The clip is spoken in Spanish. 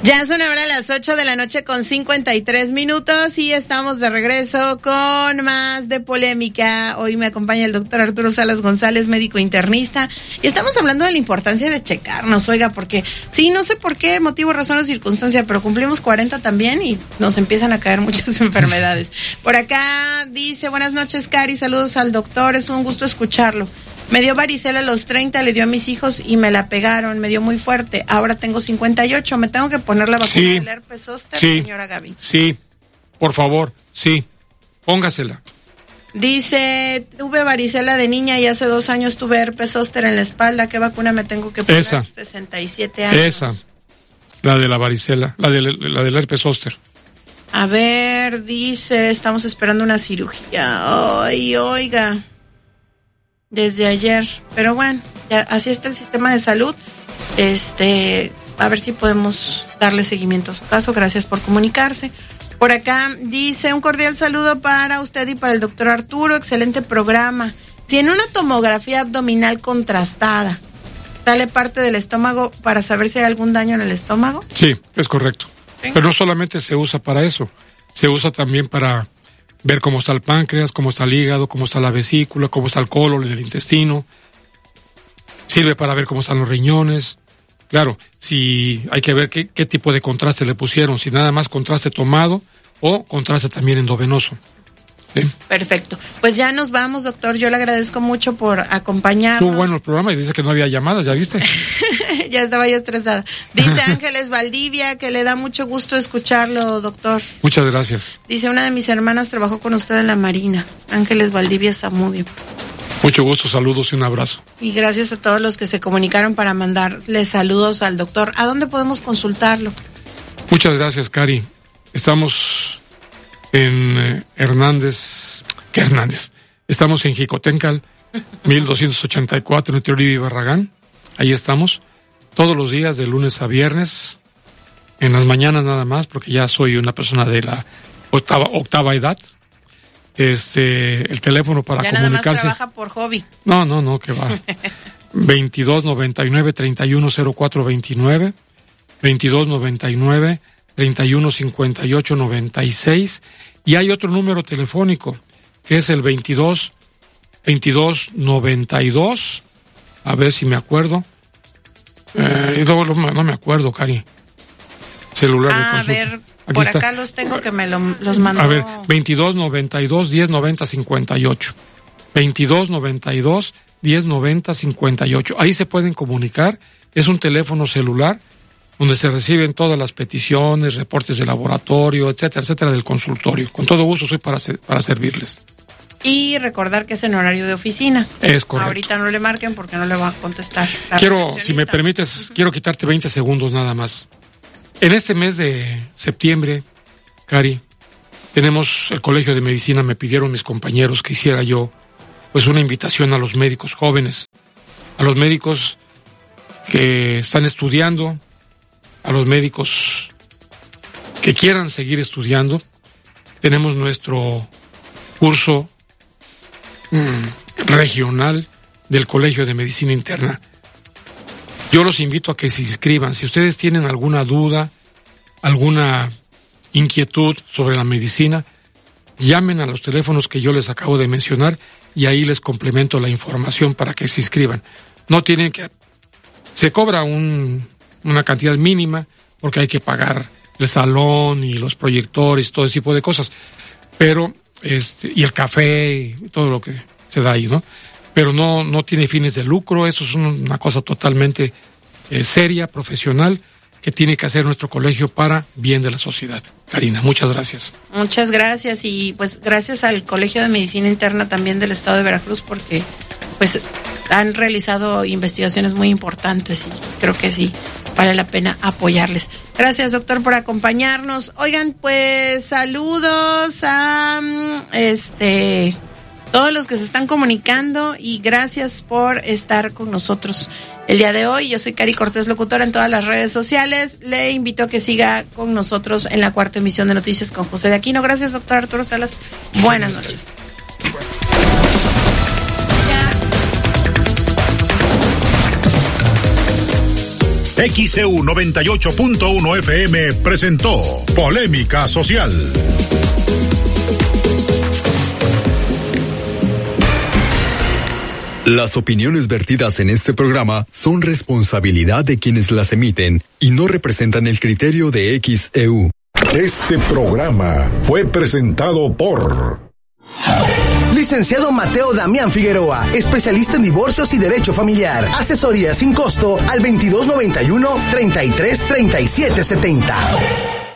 Ya son ahora las 8 de la noche con 53 minutos y estamos de regreso con más de polémica. Hoy me acompaña el doctor Arturo Salas González, médico internista, y estamos hablando de la importancia de checarnos, oiga, porque sí, no sé por qué motivo, razón o circunstancia, pero cumplimos 40 también y nos empiezan a caer muchas enfermedades. Por acá dice, buenas noches, Cari, saludos al doctor, es un gusto escucharlo. Me dio varicela a los 30, le dio a mis hijos y me la pegaron, me dio muy fuerte. Ahora tengo 58, ¿me tengo que poner la vacuna del herpes zóster, señora Gaby? Sí, por favor, sí, póngasela. Dice, tuve varicela de niña y hace 2 años tuve herpes zóster en la espalda. ¿Qué vacuna me tengo que poner? Esa. 67 años. Esa, la de la varicela, la del herpes zóster. A ver, dice, estamos esperando una cirugía. Ay, oiga. Desde ayer, pero bueno, ya, así está el sistema de salud. A ver si podemos darle seguimiento a su caso. Gracias por comunicarse. Por acá dice, un cordial saludo para usted y para el doctor Arturo, excelente programa. Si en una tomografía abdominal contrastada sale parte del estómago para saber si hay algún daño en el estómago. Sí, es correcto. ¿Sí? Pero no solamente se usa para eso, se usa también para ver cómo está el páncreas, cómo está el hígado, cómo está la vesícula, cómo está el colon, el intestino. Sirve para ver cómo están los riñones. Claro, si hay que ver qué tipo de contraste le pusieron, si nada más contraste tomado o contraste también endovenoso. ¿Sí? Perfecto. Pues ya nos vamos, doctor. Yo le agradezco mucho por acompañarnos. Estuvo bueno el programa y dice que no había llamadas, ¿ya viste? Ya estaba yo estresada. Dice Ángeles Valdivia que le da mucho gusto escucharlo, doctor. Muchas gracias. Dice, una de mis hermanas trabajó con usted en la Marina. Ángeles Valdivia Zamudio. Mucho gusto, saludos y un abrazo. Y gracias a todos los que se comunicaron para mandarle saludos al doctor. ¿A dónde podemos consultarlo? Muchas gracias, Cari. Estamos en Hernández. Estamos en Jicotencal, 1284, en Teoría y Barragán. Ahí estamos, todos los días, de lunes a viernes, en las mañanas nada más, porque ya soy una persona de la octava edad. El teléfono para ya comunicarse. Ya nada más trabaja por hobby. No, que va. 2299-310429, 2299-315896, y hay otro número telefónico, que es el 2292, a ver si me acuerdo. No me acuerdo, Cari. Celular de consulta. A ver, aquí por está. Acá los tengo que me los mandó. A ver, 2292-1090-58. 2292-1090-58. Ahí se pueden comunicar. Es un teléfono celular donde se reciben todas las peticiones, reportes de laboratorio, etcétera, del consultorio. Con todo gusto soy para servirles. Y recordar que es en horario de oficina. Es correcto. Ahorita no le marquen porque no le va a contestar. Si me permites, quiero quitarte 20 segundos nada más. En este mes de septiembre, Cari, tenemos el Colegio de Medicina, me pidieron mis compañeros que hiciera yo pues una invitación a los médicos jóvenes, a los médicos que están estudiando, a los médicos que quieran seguir estudiando. Tenemos nuestro curso regional del Colegio de Medicina Interna. Yo los invito a que se inscriban. Si ustedes tienen alguna duda, alguna inquietud sobre la medicina, llamen a los teléfonos que yo les acabo de mencionar y ahí les complemento la información para que se inscriban. No tienen que... Se cobra una cantidad mínima porque hay que pagar el salón y los proyectores, todo ese tipo de cosas. Pero, y el café y todo lo que se da ahí, ¿no? Pero no tiene fines de lucro. Eso es una cosa totalmente seria, profesional, que tiene que hacer nuestro colegio para bien de la sociedad. Karina, muchas gracias. Muchas gracias, y pues gracias al Colegio de Medicina Interna también del Estado de Veracruz, porque pues han realizado investigaciones muy importantes y creo que sí vale la pena apoyarles. Gracias, doctor, por acompañarnos. Oigan, pues saludos a todos los que se están comunicando y gracias por estar con nosotros el día de hoy. Yo soy Cari Cortés, locutora en todas las redes sociales. Le invito a que siga con nosotros en la cuarta emisión de Noticias con José de Aquino. Gracias, doctor Arturo Salas. Buenas noches. XEU 98.1 FM presentó Polémica Social. Las opiniones vertidas en este programa son responsabilidad de quienes las emiten y no representan el criterio de XEU. Este programa fue presentado por Licenciado Mateo Damián Figueroa, especialista en divorcios y derecho familiar. Asesoría sin costo al 2291-333770.